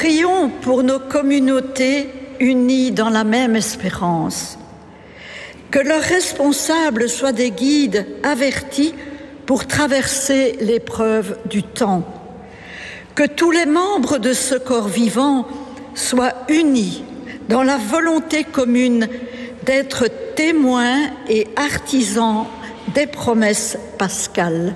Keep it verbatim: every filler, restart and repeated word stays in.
Prions pour nos communautés unies dans la même espérance. Que leurs responsables soient des guides avertis pour traverser l'épreuve du temps. Que tous les membres de ce corps vivant soient unis dans la volonté commune d'être témoins et artisans des promesses pascales.